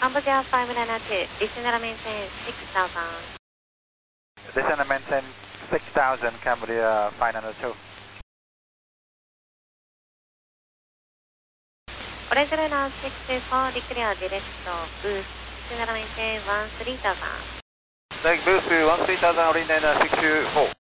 Cambodia 592, descend and maintain 6000. Descend and maintain 6000, Cambodia 592. Orange Luna 624, declare direct boost, descend and maintain 13,000. Direct boost to 13,000, Orange Luna 624.